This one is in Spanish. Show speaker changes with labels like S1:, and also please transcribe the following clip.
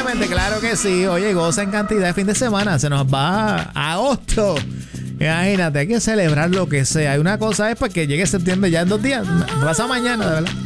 S1: Definitivamente, claro que sí. Oye, goza en cantidad de fin de semana. Se nos va a agosto. Imagínate, hay que celebrar lo que sea. Y una cosa es para que llegue septiembre ya en 2 días. Pasa mañana, de verdad.